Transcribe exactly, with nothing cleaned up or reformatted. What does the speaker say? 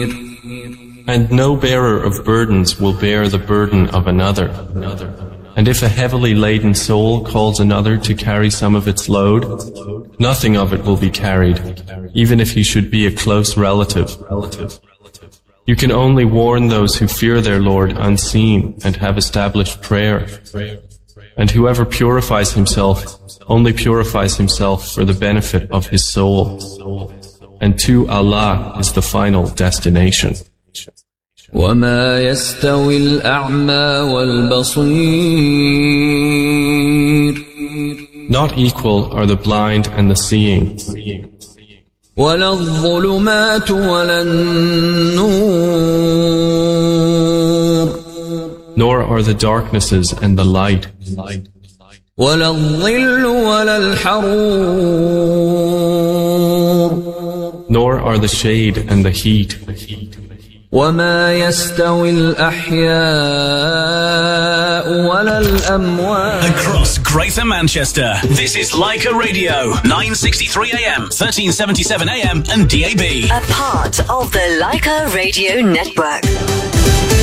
And no bearer of burdens will bear the burden of another. And if a heavily laden soul calls another to carry some of its load, nothing of it will be carried, even if he should be a close relative. You can only warn those who fear their Lord unseen and have established prayer. And whoever purifies himself only purifies himself for the benefit of his soul. And to Allah is the final destination. وما يستوي الأعمى والبصير Not equal are the blind and the seeing. ولا الظلمات ولا النور Nor are the darknesses and the light. ولا الظل ولا الحرور Nor are the shade and the heat. وما يستوي الأحياء ولا الأموات. Across Greater Manchester, this is Leica Radio, nine sixty-three A M, thirteen seventy-seven A M and D A B. A part of the Leica Radio Network.